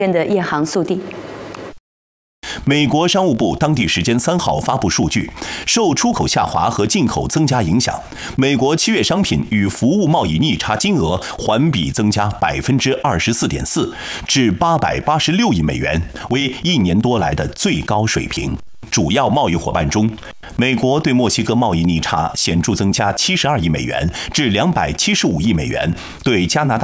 的叶航速递。 美国商务部当地时间3号发布数据，受出口下滑和进口增加影响，美国7月商品与服务贸易逆差金额环比增加24.4%，至886亿美元，为1年多来的最高水平。主要贸易伙伴中，美国对墨西哥贸易逆差显著增加72亿美元，至275亿美元，对加拿大